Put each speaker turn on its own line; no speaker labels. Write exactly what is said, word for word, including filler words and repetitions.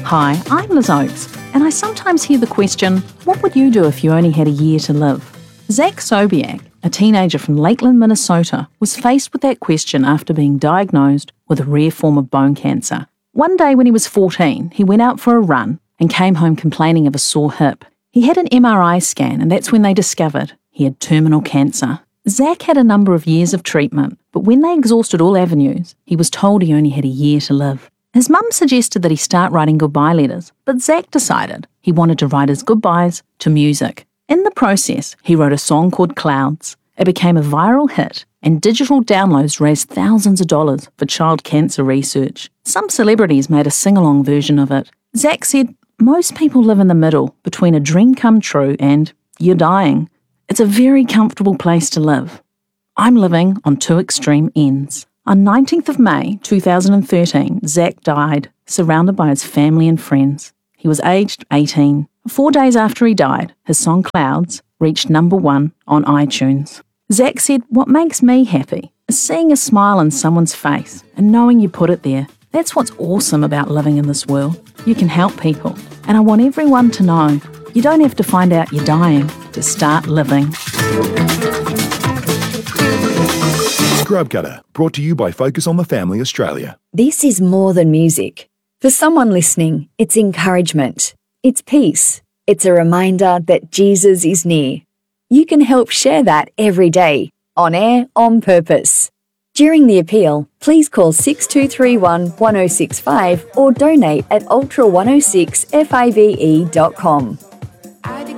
Hi, I'm Liz Oakes, and I sometimes hear the question, what would you do if you only had a year to live? Zach Sobiak, a teenager from Lakeland, Minnesota, was faced with that question after being diagnosed with a rare form of bone cancer. One day when he was fourteen, he went out for a run and came home complaining of a sore hip. He had an M R I scan, and that's when they discovered he had terminal cancer. Zach had a number of years of treatment, but when they exhausted all avenues, he was told he only had a year to live. His mum suggested that he start writing goodbye letters, but Zach decided he wanted to write his goodbyes to music. In the process, he wrote a song called Clouds. It became a viral hit, and digital downloads raised thousands of dollars for child cancer research. Some celebrities made a sing-along version of it. Zach said, most people live in the middle between a dream come true and you're dying. It's a very comfortable place to live. I'm living on two extreme ends. On nineteenth of May two thousand thirteen, Zach died, surrounded by his family and friends. He was aged eighteen. Four days after he died, his song Clouds reached number one on iTunes. Zach said, what makes me happy is seeing a smile on someone's face and knowing you put it there. That's what's awesome about living in this world. You can help people. And I want everyone to know you don't have to find out you're dying to start living.
Scrub Cutter, brought to you by Focus on the Family Australia.
This is more than music. For someone listening, it's encouragement. It's peace. It's a reminder that Jesus is near. You can help share that every day, on air, on purpose. During the appeal, please call six two three one, one oh six five or donate at ultra one oh six five e dot com.